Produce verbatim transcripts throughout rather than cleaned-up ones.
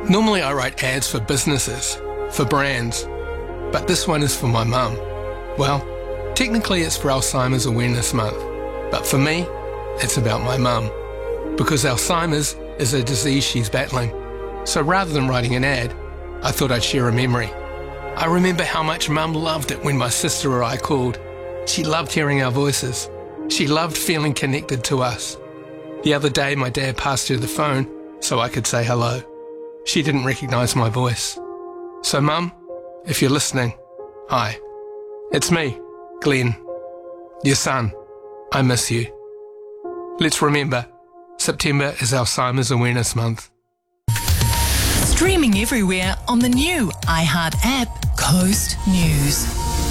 Normally I write ads for businesses, for brands, but this one is for my mum. Well, technically it's for Alzheimer's Awareness Month, but for me, it's about my mum. Because Alzheimer's is a disease she's battling. So rather than writing an ad, I thought I'd share a memory. I remember how much Mum loved it when my sister or I called. She loved hearing our voices. She loved feeling connected to us. The other day my dad passed her the phone so I could say hello. She didn't recognise my voice. So Mum, if you're listening, hi. It's me, Glenn, your son. I miss you. Let's remember, September is Alzheimer's Awareness Month. Streaming everywhere on the new iHeart app, Coast News.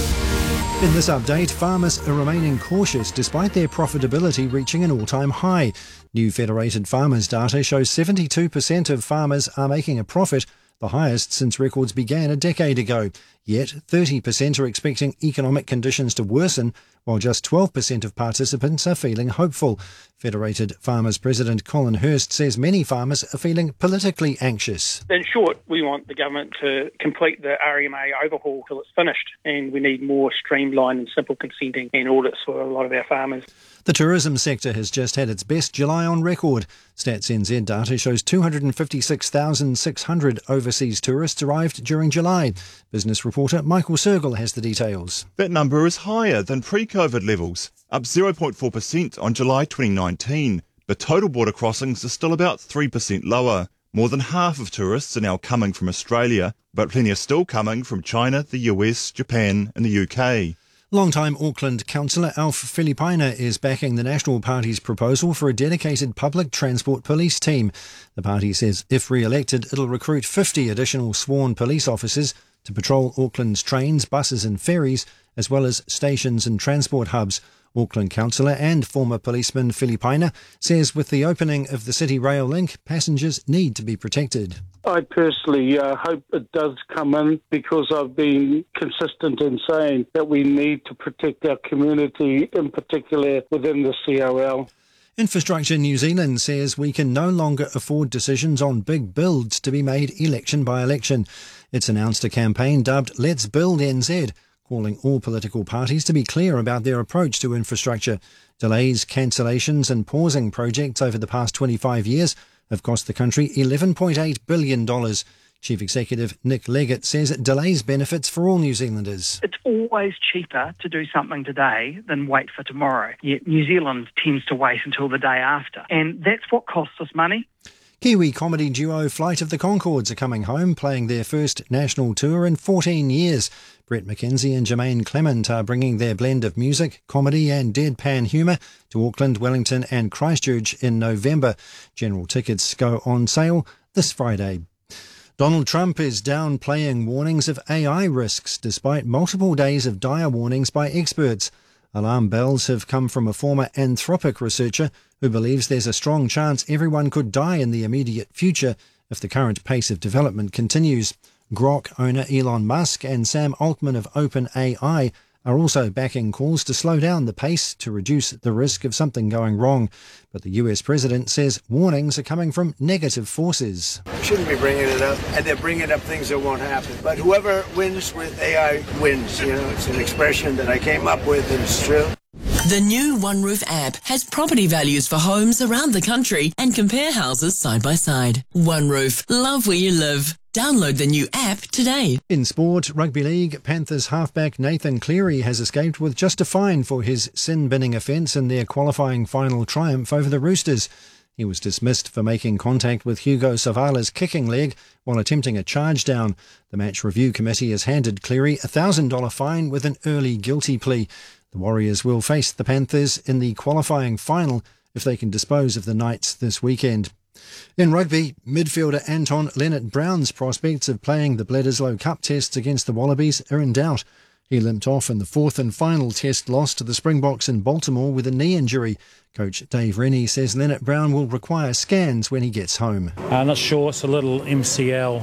In this update, farmers are remaining cautious despite their profitability reaching an all-time high. New Federated Farmers data shows seventy-two percent of farmers are making a profit, the highest since records began a decade ago. Yet thirty percent are expecting economic conditions to worsen, while just twelve percent of participants are feeling hopeful. Federated Farmers President Colin Hurst says many farmers are feeling politically anxious. In short, we want the government to complete the R M A overhaul till it's finished, and we need more streamlined and simple consenting and audits for a lot of our farmers. The tourism sector has just had its best July on record. Stats N Z data shows two hundred fifty-six thousand six hundred overseas tourists arrived during July. Business reporter Michael Sergel has the details. That number is higher than pre-COVID levels, up zero point four percent on July twenty nineteen. But total border crossings are still about three percent lower. More than half of tourists are now coming from Australia, but plenty are still coming from China, the U S, Japan and the U K. Long-time Auckland councillor Alf Filipaina is backing the National Party's proposal for a dedicated public transport police team. The party says if re-elected, it'll recruit fifty additional sworn police officers to patrol Auckland's trains, buses and ferries, as well as stations and transport hubs. Auckland councillor and former policeman Filipaina says with the opening of the City Rail link, passengers need to be protected. I personally uh, hope it does come in, because I've been consistent in saying that we need to protect our community, in particular within the C O L. Infrastructure New Zealand says we can no longer afford decisions on big builds to be made election by election. It's announced a campaign dubbed Let's Build N Z, calling all political parties to be clear about their approach to infrastructure. Delays, cancellations and pausing projects over the past twenty-five years have cost the country eleven point eight billion dollars. Chief Executive Nick Leggett says it delays benefits for all New Zealanders. It's always cheaper to do something today than wait for tomorrow. Yet New Zealand tends to wait until the day after. And that's what costs us money. Kiwi comedy duo Flight of the Conchords are coming home, playing their first national tour in fourteen years. Brett McKenzie and Jermaine Clement are bringing their blend of music, comedy and deadpan humour to Auckland, Wellington and Christchurch in November. General tickets go on sale this Friday. Donald Trump is downplaying warnings of A I risks despite multiple days of dire warnings by experts. Alarm bells have come from a former Anthropic researcher who believes there's a strong chance everyone could die in the immediate future if the current pace of development continues. Grok owner Elon Musk and Sam Altman of OpenAI are also backing calls to slow down the pace to reduce the risk of something going wrong. But the U S president says warnings are coming from negative forces. Shouldn't be bringing it up, and they're bringing up things that won't happen. But whoever wins with A I wins. You know, it's an expression that I came up with, and it's true. The new OneRoof app has property values for homes around the country and compare houses side by side. OneRoof, love where you live. Download the new app today. In sport, Rugby League, Panthers halfback Nathan Cleary has escaped with just a fine for his sin-binning offence in their qualifying final triumph over the Roosters. He was dismissed for making contact with Hugo Savala's kicking leg while attempting a charge down. The match review committee has handed Cleary a one thousand dollars fine with an early guilty plea. The Warriors will face the Panthers in the qualifying final if they can dispose of the Knights this weekend. In rugby, midfielder Anton Leonard-Brown's prospects of playing the Bledisloe Cup tests against the Wallabies are in doubt. He limped off in the fourth and final test loss to the Springboks in Baltimore with a knee injury. Coach Dave Rennie says Leonard-Brown will require scans when he gets home. I'm not sure. It's a little M C L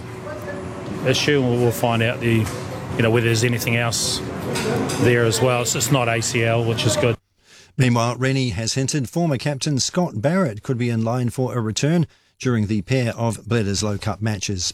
issue. We'll find out the, you know, whether there's anything else there as well. It's just not A C L, which is good. Meanwhile, Rennie has hinted former captain Scott Barrett could be in line for a return during the pair of Bledisloe Cup matches.